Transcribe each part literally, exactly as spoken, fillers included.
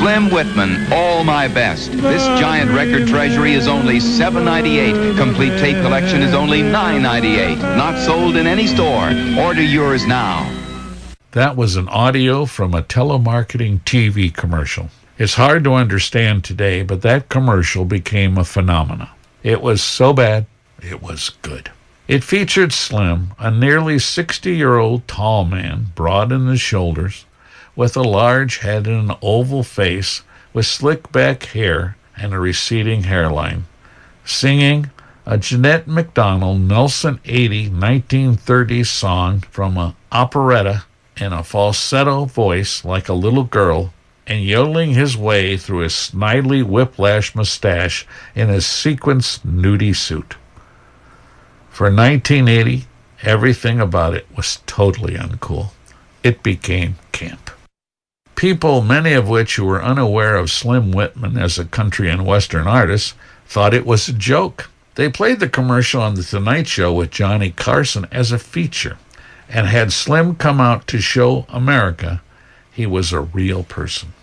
Slim Whitman, All My Best. This giant record treasury is only seven ninety-eight. Complete tape collection is only nine ninety-eight. Not sold in any store. Order yours now. That was an audio from a telemarketing T V commercial. It's hard to understand today, but that commercial became a phenomenon. It was so bad, it was good. It featured Slim, a nearly sixty-year-old tall man, broad in the shoulders, with a large head and an oval face, with slick-back hair and a receding hairline, singing a Jeanette MacDonald Nelson eighty nineteen thirties song from an operetta in a falsetto voice like a little girl, and yodeling his way through his snidely whiplash mustache in his sequenced nudie suit. For nineteen eighty, everything about it was totally uncool. It became camp. People, many of which who were unaware of Slim Whitman as a country and western artist, thought it was a joke. They played the commercial on The Tonight Show with Johnny Carson as a feature, and had Slim come out to show America he was a real person.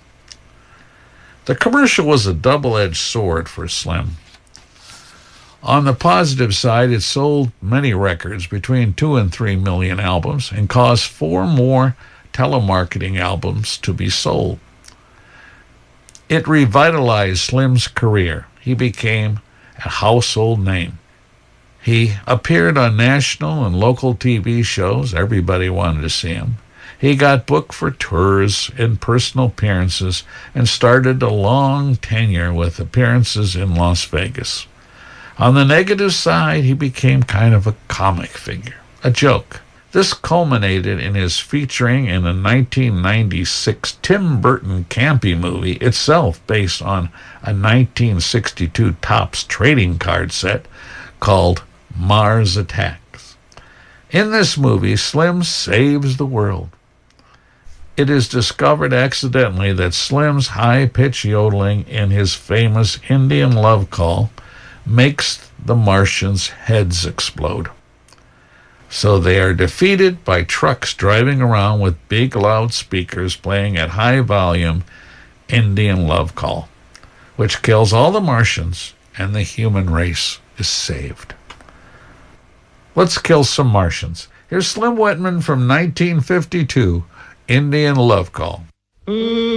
The commercial was a double-edged sword for Slim. On the positive side, it sold many records, between two and three million albums, and caused four more telemarketing albums to be sold. It revitalized Slim's career. He became a household name. He appeared on national and local T V shows. Everybody wanted to see him. He got booked for tours and personal appearances and started a long tenure with appearances in Las Vegas. On the negative side, he became kind of a comic figure, a joke. This culminated in his featuring in a nineteen ninety-six Tim Burton campy movie, itself based on a nineteen sixty-two Topps trading card set called Mars Attacks. In this movie, Slim saves the world. It is discovered accidentally that Slim's high-pitched yodeling in his famous Indian love call makes the Martians' heads explode. So they are defeated by trucks driving around with big loudspeakers playing at high volume Indian love call, which kills all the Martians, and the human race is saved. Let's kill some Martians. Here's Slim Whitman from nineteen fifty-two, Indian Love Call.